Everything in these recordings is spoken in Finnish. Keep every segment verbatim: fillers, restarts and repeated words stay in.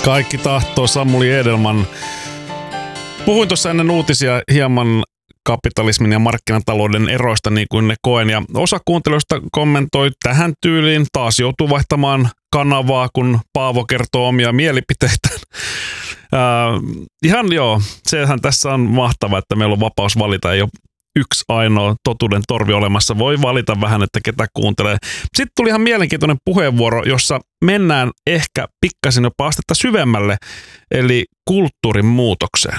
Kaikki tahtoo, Samuli Edelman. Puhuin tuossa ennen uutisia hieman kapitalismin ja markkinatalouden eroista niin kuin ne koen. Ja osa kuuntelijoista kommentoi tähän tyyliin. Taas joutuu vaihtamaan kanavaa, kun Paavo kertoo omia mielipiteitään. Äh, ihan joo, sehän tässä on mahtavaa, että meillä on vapaus valita. Ei ole yksi ainoa totuuden torvi olemassa. Voi valita vähän, että ketä kuuntelee. Sitten tuli ihan mielenkiintoinen puheenvuoro, jossa mennään ehkä pikkasen jopa astetta syvemmälle, eli kulttuurin muutokseen.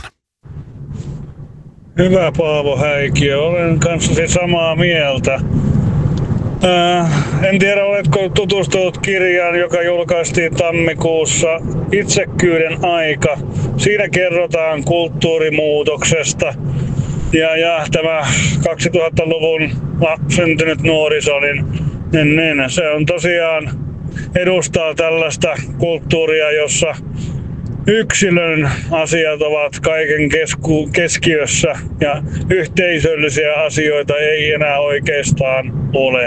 Hyvä Paavo Häikiö, olen kanssasi samaa mieltä. Äh, en tiedä, oletko tutustunut kirjaan, joka julkaistiin tammikuussa, Itsekkyyden aika. Siinä kerrotaan kulttuurimuutoksesta. Ja, ja tämä kaksituhattaluvun syntynyt nuoriso, niin, niin, niin se on tosiaan edustaa tällaista kulttuuria, jossa yksilön asiat ovat kaiken kesku, keskiössä ja yhteisöllisiä asioita ei enää oikeastaan ole.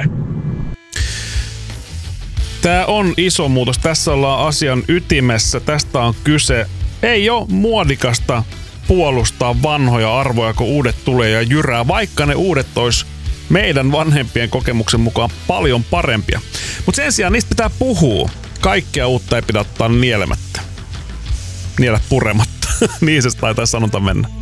Tämä on iso muutos. Tässä ollaan asian ytimessä. Tästä on kyse. Ei ole muodikasta puolustaa vanhoja arvoja, kun uudet tulee ja jyrää, vaikka ne uudet olisi meidän vanhempien kokemuksen mukaan paljon parempia. Mutta sen sijaan niistä pitää puhua. Kaikkea uutta ei pidä ottaa nielemättä. Niele purematta. Niin se taitaa sanonta mennä.